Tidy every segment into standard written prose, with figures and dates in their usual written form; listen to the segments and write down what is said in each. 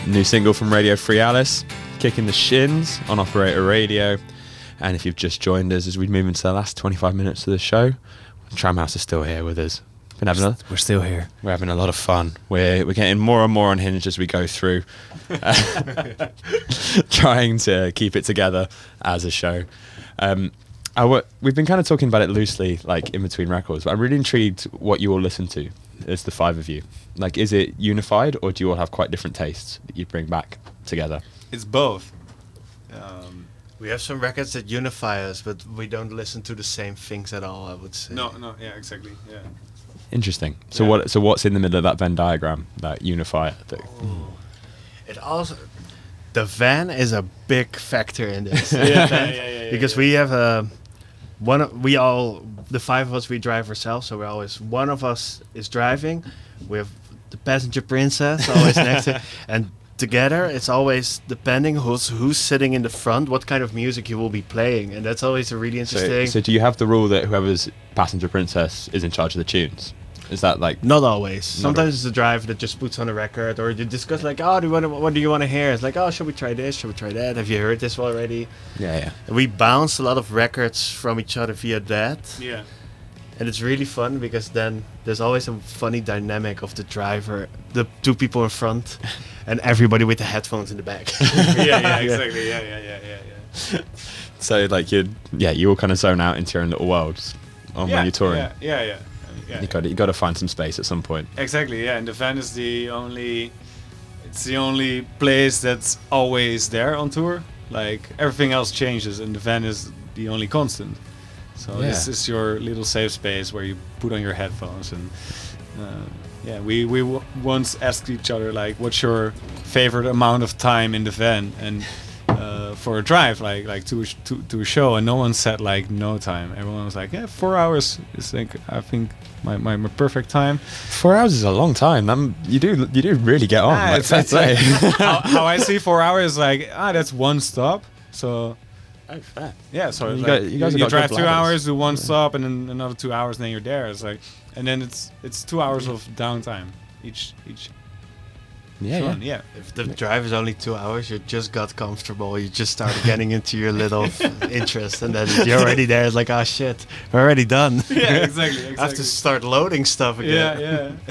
New single from Radio Free Alice, Kicking the Shins on Operator Radio. And if you've just joined us as we move into the last 25 minutes of the show, Tramhouse is still here with us. We're still here. We're having a lot of fun. We're getting more and more unhinged as we go through, trying to keep it together as a show. We've been kind of talking about it loosely, like in between records, but I'm really intrigued what you all listen to as the five of you. Like, is it unified, or do you all have quite different tastes that you bring back together? It's both. We have some records that unify us, but we don't listen to the same things at all, I would say. No, yeah, exactly, yeah. Interesting. So Yeah. what's in the middle of that Venn diagram, that unifier? It also, the van is a big factor in this. Yeah, Because we have the five of us, we drive ourselves, so we're always, one of us is driving, we have the passenger princess always next to, and together it's always depending who's sitting in the front, what kind of music you will be playing, and that's always a really interesting. So do you have the rule that whoever's passenger princess is in charge of the tunes? Is that like... Not always. Sometimes it's the driver that just puts on a record, or you discuss like, what do you want to hear? It's like, oh, should we try this? Should we try that? Have you heard this already? Yeah. And we bounce a lot of records from each other via that. Yeah. And it's really fun because then there's always a funny dynamic of the driver, the two people in front, and everybody with the headphones in the back. yeah, exactly. Yeah. So like you all kind of zone out into your own little worlds when you're touring. Yeah. You got to find some space at some point. Exactly, yeah. And the van is the only place that's always there on tour. Like everything else changes, and the van is the only constant. So this is your little safe space where you put on your headphones. And we once asked each other like, "What's your favorite amount of time in the van?" And for a drive, like to a show, and no one said like no time. Everyone was like, 4 hours is like, I think my perfect time. 4 hours is a long time. You do really get on. It's how I see 4 hours, like that's one stop. So fair. yeah, so You you guys have got drive good 2 bladders. hours, do one stop, and then another 2 hours, and then you're there. It's like, and then it's 2 hours of downtime each. Fun, yeah. If the drive is only 2 hours, you just got comfortable. You just started getting into your little interest, and then you're already there. It's like, oh shit, we're already done. Yeah, exactly. I have to start loading stuff again.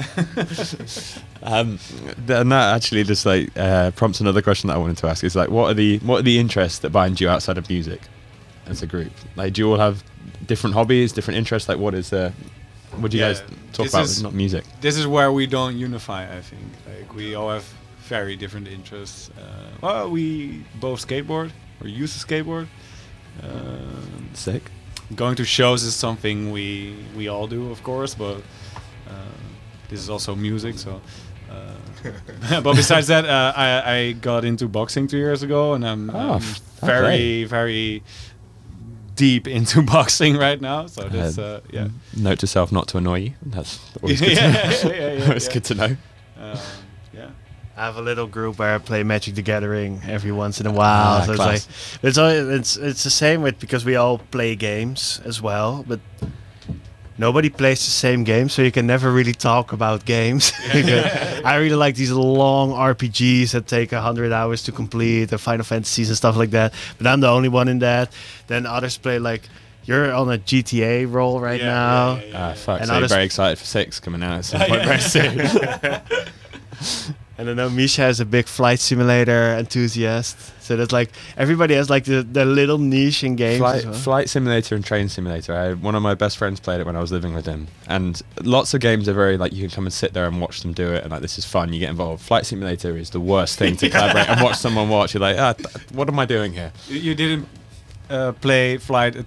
Yeah. And that actually just like prompts another question that I wanted to ask. Is like, what are the interests that bind you outside of music as a group? Like, do you all have different hobbies, different interests? Like, what do you guys talk about? Not music. This is where we don't unify, I think. Like, we all have very different interests. We both skateboard, or used to skateboard. Sick. Going to shows is something we all do, of course, but this is also music, so... but besides that, I got into boxing 2 years ago, and I'm very deep into boxing right now. So this, Note to self not to annoy you. That's always good to know. Always good to know. Yeah. I have a little group where I play Magic the Gathering every once in a while. So class. it's the same because we all play games as well, but nobody plays the same game, so you can never really talk about games. I really like these long RPGs that take 100 hours to complete, the Final Fantasies and stuff like that. But I'm the only one in that. Then others play like, you're on a GTA roll right now. Fuck. And So you're others- very excited for 6 coming out at some point very soon. And I know Misha is a big flight simulator enthusiast. So that's like, everybody has like the little niche in games as well. Flight Simulator and Train Simulator. One of my best friends played it when I was living with him. And lots of games are very like, you can come and sit there and watch them do it, and like, this is fun, you get involved. Flight Simulator is the worst thing to collaborate and watch someone watch. You're like, what am I doing here? You didn't play Flight